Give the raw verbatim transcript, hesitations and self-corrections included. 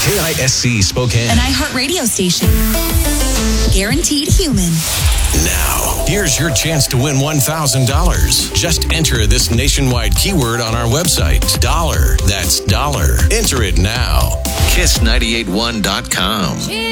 K I S C Spokane. An iHeartRadio station. Guaranteed human. Now, here's your chance to win one thousand dollars. Just enter this nationwide keyword on our website. Dollar. That's dollar. Enter it now. kiss nine eight one dot com.